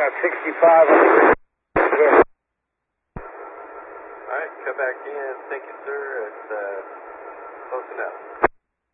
about 65 on the grid. Alright, come back in. Thank you, sir. It's close enough.